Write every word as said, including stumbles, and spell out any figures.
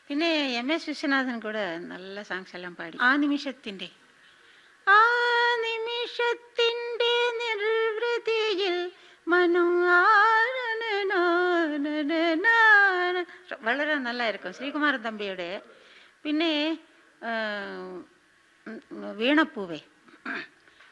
പിന്നെ M S Viswanathan കൂടെ നല്ല സോങ്സ് എല്ലാം പാടി. ആ നിമിഷത്തിൻ്റെ ആ നിമിഷത്തിൻ്റെ നിർവൃതിയിൽ മനു വളരെ നല്ലായിരിക്കും ശ്രീകുമാരൻ തമ്പിയുടെ. പിന്നെ വീണപ്പൂവേ